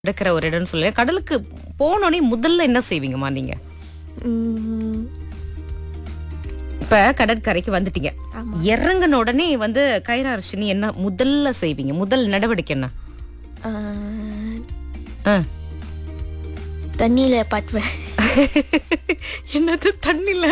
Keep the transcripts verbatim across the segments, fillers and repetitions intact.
இருக்கிற ஒரு இடம்னு சொல்லி கடலுக்கு போனோடனே முதல்ல என்ன செய்வீங்கம்மா நீங்க? ம், இப்ப கடற்கரைக்கு வந்துட்டீங்க, ஆமா. இறங்கின உடனே வந்து கைரார்ஷினி என்ன முதல்ல செய்வீங்க? முதல் நடவடிக்கை என்ன? ஆ, ஆ. தண்ணியில பாட்டுவேன். என்னது தண்ணில?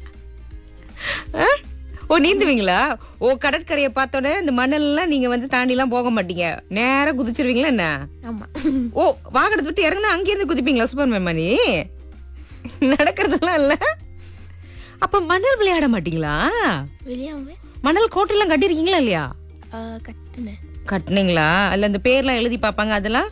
ஆ? ஓ, நீந்துவீங்களா? ஓ, கடற்கரையை பார்த்தோன்னே இந்த மணல்லாம் நீங்க வந்து தாண்டி எல்லாம் போக மாட்டீங்க, நேரா குதிச்சிருவீங்களா என்ன? ஆமா. ஓ, வாகனத்தை விட்டு இறங்கினா அங்கேருந்து குதிப்பீங்களா சூப்பர் மணி? நடக்கிறதெல்லாம் இல்ல. அப்ப மணல் விளையாட மாட்டீங்களா? வெளியாவே மணல் கோட்டையெல்லாம் கட்டிருக்கீங்களா இல்லையா? கட்டுனேன். கட்டுனீங்களா? அல்ல இந்த பேர்லாம் எழுதி பாப்பாங்க அதெல்லாம்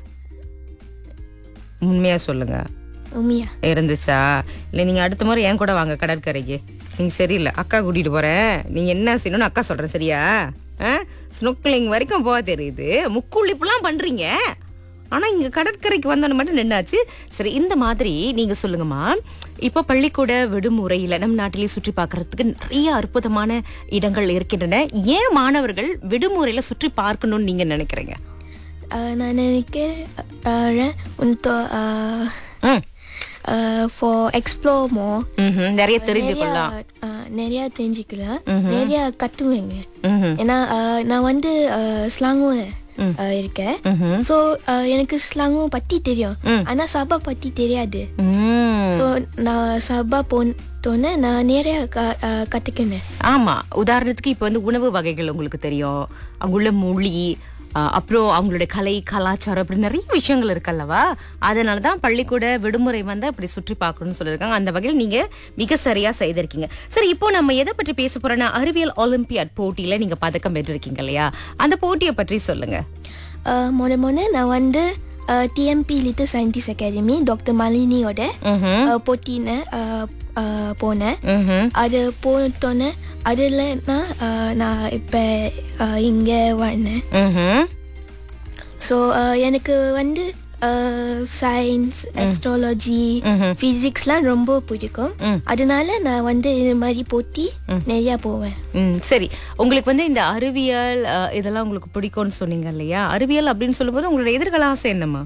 உண்மையா சொல்லுங்க, உண்மையா? இருந்துச்சா? இல்ல நீங்க அடுத்த முறை என் கூட வாங்க கடற்கரைக்கு. நீங்க சரியில்லை, அக்கா கூட்டிட்டு போறேன், நீங்க என்ன செய்யணும்னு அக்கா சொல்றேன், சரியா? ஸ்னொக்லிங் வரைக்கும் போக தெரியுது, முக்குளிப்புலாம் பண்றீங்க, ஆனா இங்க கடற்கரைக்கு வந்தோன்னு மட்டும் நின்னாச்சு. சரி, இந்த மாதிரி நீங்க சொல்லுங்கம்மா. இப்ப பள்ளிக்கூட விடுமுறையில நம் நாட்டிலே சுற்றி பார்க்கறதுக்கு நிறைய அற்புதமான இடங்கள் இருக்கின்றன. ஏன் மாணவர்கள் விடுமுறையில சுற்றி பார்க்கணும்னு நீங்க நினைக்கிறீங்க? ஆ, நான் நினைக்கிறேன் untuk uh, ம், uh, for explore more. ம்ஹும். நிறைய தெரிந்து கொள்ளலாம். நிறைய, ஆ, நிறைய தெரிஞ்சுக்கலாம், நிறைய கத்துவேங்க. ம்ஹும். ஏன்னா ஆ, நான் வந்து ஸ்லாங்கூர் இருக்கேன். ம்ஹும். ஸோ எனக்கு ஸ்லாங்கூர் பத்தி தெரியும், ஆனா சபா பத்தி தெரியாது. ம். ஸோ நான் சபா போனோன்னே நான் நிறைய க- ஆ, கத்துக்கினேன். ஆமா, உதாரணத்துக்கு இப்ப வந்து உணவு வகைகள் உங்களுக்கு தெரியும், அங்குள்ள மொழி, அஹ், அப்புறம் அவங்களுடைய கலை கலாச்சாரம், அப்படி நிறைய விஷயங்கள் இருக்கல்லவா? அதனாலதான் பள்ளிக்கூட விடுமுறை வந்து அப்படி சுற்றி பார்க்கணும்னு சொல்லியிருக்காங்க. அந்த வகையில் நீங்க மிக சரியா செய்திருக்கீங்க. சரி, இப்போ நம்ம எதை பற்றி பேச போறோம்னா அறிவியல் ஒலிம்பியாட் போட்டியில நீங்க பதக்கம் வென்றிருக்கீங்க இல்லையா? அந்த போட்டியை பற்றி சொல்லுங்க. ஆ, முத முத நான் வந்து TMP little scientist academy doctor மாலினியோட ம்ஹும். ஆ, போட்டின்னு ஆ, ஆ, போனேன். ம்ஹும். அது போனோன்னே அதில் நான் ஆ, நான் இப்போ இங்கே வந்தேன். ம்ஹும். ஸோ எனக்கு வந்து சயின்ஸ், அஸ்ட்ராலஜி, ஃபிசிக்ஸ்லாம் ரொம்ப பிடிக்கும். அதனால நான் வந்து இது மாதிரி போட்டி நிறையா போவேன். ம், சரி, உங்களுக்கு வந்து இந்த அறிவியல் அஹ், இதெல்லாம் உங்களுக்கு பிடிக்கும்னு சொன்னீங்க இல்லையா? அறிவியல் அப்படின்னு சொல்லும்போது உங்களோட எதிர்கால ஆசை என்னம்மா?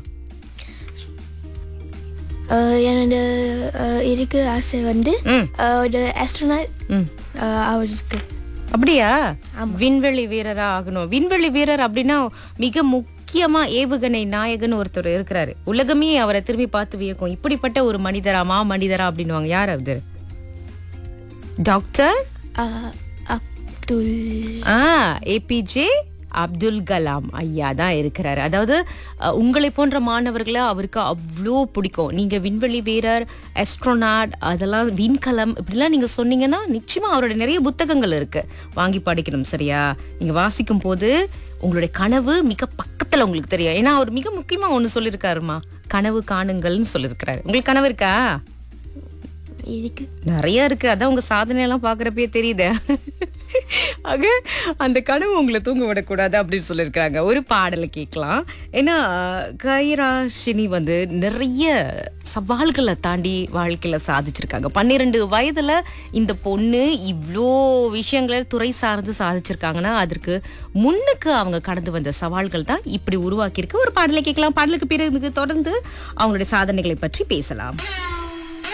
ஆஹ் என்னோட ஆஹ் இருக்கு ஆசை வந்து ம். ஆஹ் ஒரு ஆஸ்ட்ரோனாட் ம். அவருக்கு. அப்படியா? விண்வெளி வீரரா ஆகணும். விண்வெளி வீரர் அப்படின்னா மிக முக்கியமா ஏவுகணை நாயகன் ஒருத்தர் இருக்கிறாரு, உலகமே அவரை திரும்பி பார்த்து வியக்கும். இப்படிப்பட்ட ஒரு மனிதரா, மா மனிதரா அப்படின்னுவாங்க. யார் அது? டாக்டர் ஆஹ் அப்துல் ஆ ஏபிஜே அப்துல் கலாம் ஐயா தான் இருக்கிறாரு. அதாவது அஹ், உங்களை போன்ற மாணவர்களை அவருக்கு அவ்வளோ பிடிக்கும். நீங்க விண்வெளி வீரர், ஆஸ்ட்ரோனாட், அதெல்லாம் விண்கலம் இப்படிலாம் நீங்க சொன்னீங்கன்னா நிச்சயமா அவரோட நிறைய புத்தகங்கள் இருக்கு, வாங்கி படிக்கணும், சரியா? நீங்க வாசிக்கும் போது உங்களுடைய கனவு மிக பக்கத்துல உங்களுக்கு தெரியும். ஏன்னா அவர் மிக முக்கியமா ஒண்ணு சொல்லியிருக்காருமா, கனவு காணுங்கள்னு சொல்லியிருக்கிறாரு. உங்களுக்கு கனவு இருக்கா? இருக்கு. நிறைய இருக்கு, அதான் உங்க சாதனை எல்லாம் பாக்குறப்பே தெரியுது. ஆக அந்த கனவு உங்களை தூங்க விடக்கூடாது அப்படின்னு சொல்லியிருக்காங்க. ஒரு பாடலை கேட்கலாம். ஏன்னா கைராஷினி வந்து நிறைய சவால்களை தாண்டி வாழ்க்கையில சாதிச்சிருக்காங்க. பன்னிரெண்டு வயதுல இந்த பொண்ணு இவ்வளோ விஷயங்களை துறை சார்ந்து சாதிச்சிருக்காங்கன்னா அதற்கு முன்னுக்கு அவங்க கடந்து வந்த சவால்கள் தான் இப்படி உருவாக்கியிருக்கு. ஒரு பாடலை கேட்கலாம். பாடலுக்கு பிறகு தொடர்ந்து அவங்களுடைய சாதனைகளை பற்றி பேசலாம்.